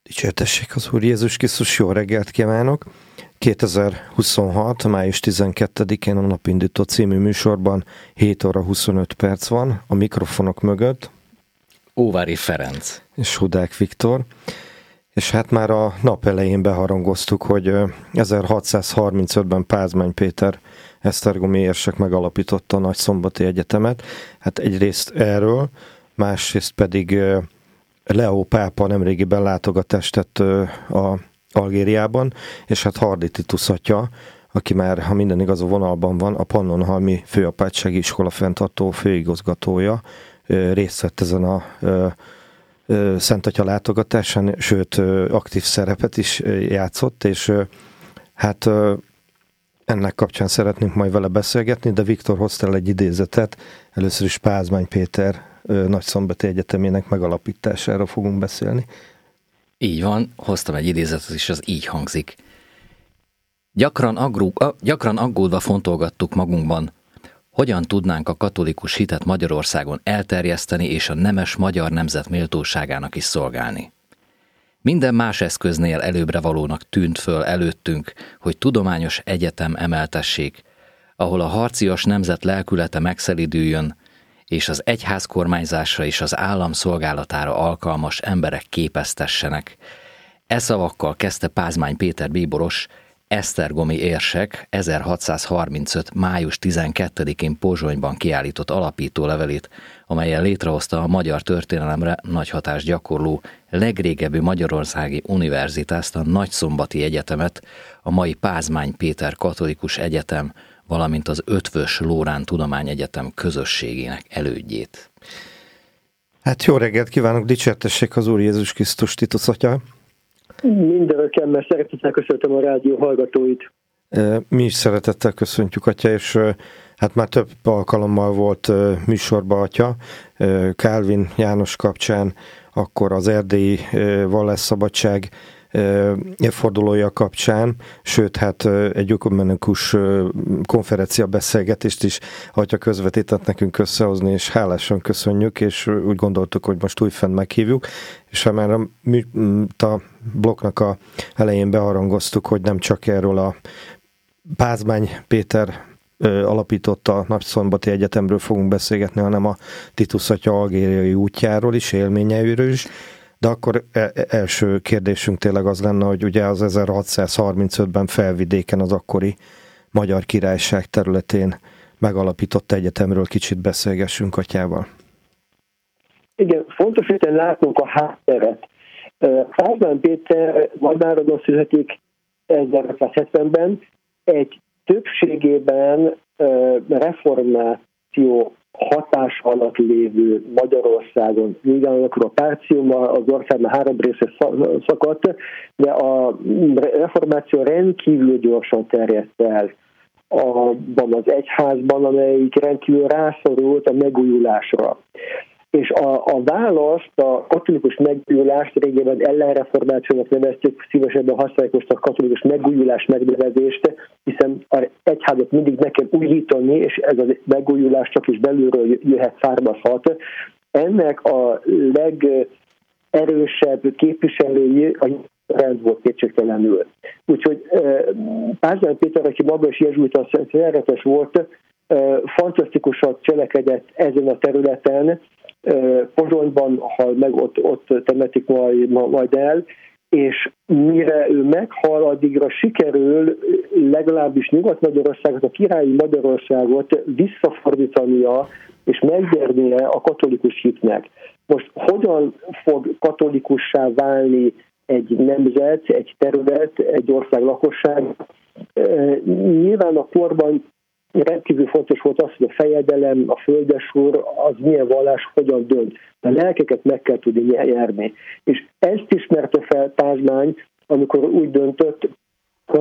Dicsértessék az Úr Jézus Krisztus, jó reggelt kívánok! 2026. május 12-én a Napindító című műsorban 7 óra 25 perc van, a mikrofonok mögött Óvári Ferenc és Hudák Viktor, és hát már a nap elején beharangoztuk, hogy 1635-ben Pázmány Péter esztergomi érsek megalapította a Nagyszombati Egyetemet. Hát egyrészt erről, másrészt pedig Leó pápa nemrégiben látogatást tett a Algériában, és hát Hardy Titus atya, aki már, ha minden igaz, a vonalban van, a Pannonhalmi Főapátsági Iskola fenntartó főigazgatója, részt vett ezen a Szent Atya látogatásán, sőt, aktív szerepet is játszott, és hát ennek kapcsán szeretnénk majd vele beszélgetni, de Viktor hoztál egy idézetet, először is Pázmány Péter Nagyszombati Egyetemének megalapításáról fogunk beszélni. Így van, hoztam egy idézetet, és az így hangzik. Gyakran aggódva fontolgattuk magunkban, hogyan tudnánk a katolikus hitet Magyarországon elterjeszteni és a nemes magyar nemzet méltóságának is szolgálni. Minden más eszköznél előbbre valónak tűnt föl előttünk, hogy tudományos egyetem emeltessék, ahol a harcias nemzet lelkülete megszelidüljön, és az egyház kormányzásra és az állam szolgálatára alkalmas emberek képeztessenek. E szavakkal kezdte Pázmány Péter bíboros, esztergomi érsek 1635. május 12-én Pozsonyban kiállított alapító levelét, amelyen létrehozta a magyar történelemre nagy hatást gyakorló legrégebbi magyarországi univerzitást, a Nagyszombati Egyetemet, a mai Pázmány Péter Katolikus Egyetem, valamint az Eötvös Loránd Tudományegyetem közösségének elődjét. Hát jó reggelt kívánok, dicsértessék az Úr Jézus Krisztus, Titus atya! Mindenekemmel szeretettel köszöntöm a rádió hallgatóit. Mi is szeretettel köszöntjük, atya, és hát már több alkalommal volt műsorba, atya, Kálvin János kapcsán, akkor az erdélyi vallásszabadság évfordulója kapcsán, sőt, hát egy ökumenikus konferencia beszélgetést is atya közvetített nekünk összehozni, és hálásan köszönjük, és úgy gondoltuk, hogy most újfent meghívjuk, és már a blokknak a elején beharangoztuk, hogy nem csak erről a Pázmány Péter alapította a Nagyszombati Egyetemről fogunk beszélgetni, hanem a Titus atya algériai útjáról is, élményeiről is. De akkor első kérdésünk tényleg az lenne, hogy ugye az 1635-ben Felvidéken, az akkori Magyar Királyság területén megalapított egyetemről kicsit beszélgessünk atyával. Igen, fontos, hogy látnunk a hátteret. Pázmány Péter Vadmáradon születik 1670-ben, egy többségében reformáció hatás alatt lévő Magyarországon, ugyanakkor a párciuma az országban 3 része szakadt, de a reformáció rendkívül gyorsan terjedt el abban az egyházban, amelyik rendkívül rászorult a megújulásra. És a választ, a katolikus megújulást régebben ellenreformációnak neveztük, szívesebben használjuk most a katolikus megújulás megnevezést, hiszen az egyházat mindig meg kell újítani, és ez a megújulás csak is belülről jöhet, származhat. Ennek a legerősebb képviselői a rend volt kétségtelenül. Úgyhogy Pázmány Péter, aki maga is jezsuita szerzetes volt, fantasztikusat cselekedett ezen a területen, Pozsonyban hal meg, ott temetik majd el, és mire ő meghal, addigra sikerül legalábbis Nyugat-Magyarországot, a királyi Magyarországot visszafordítania és megnyernie a katolikus hitnek. Most hogyan fog katolikussá válni egy nemzet, egy terület, egy ország lakosság? Nyilván a korban rendkívül fontos volt az, hogy a fejedelem, a földesúr, az milyen vallás, hogyan dönt. A lelkeket meg kell tudni nyerni. És ezt ismerte fel Pázmány, amikor úgy döntött,